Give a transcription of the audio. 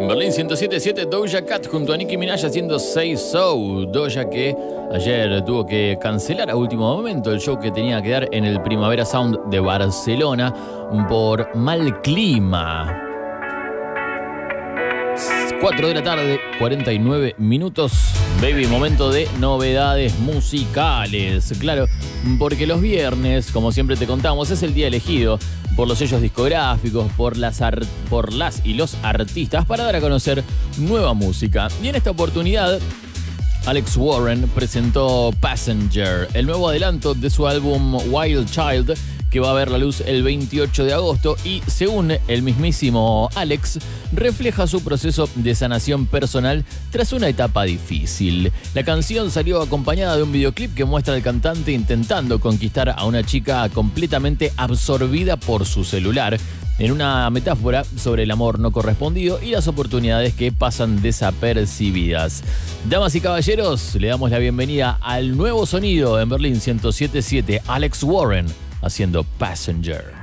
Berlín 107.7, Doja Cat junto a Nicki Minaj haciendo Say So. Doja que ayer tuvo que cancelar a último momento el show que tenía que dar en el Primavera Sound de Barcelona por mal clima. 4 de la tarde, 49 minutos. Baby, momento de novedades musicales. Claro, porque los viernes, como siempre te contamos, es el día elegido por los sellos discográficos, por las y los artistas para dar a conocer nueva música. Y en esta oportunidad, Alex Warren presentó Passenger, el nuevo adelanto de su álbum Wild Child, que va a ver la luz el 28 de agosto y, según el mismísimo Alex, refleja su proceso de sanación personal tras una etapa difícil. La canción salió acompañada de un videoclip que muestra al cantante intentando conquistar a una chica completamente absorbida por su celular, en una metáfora sobre el amor no correspondido y las oportunidades que pasan desapercibidas. Damas y caballeros, le damos la bienvenida al nuevo sonido en Berlín 107.7, Alex Warren haciendo Passenger.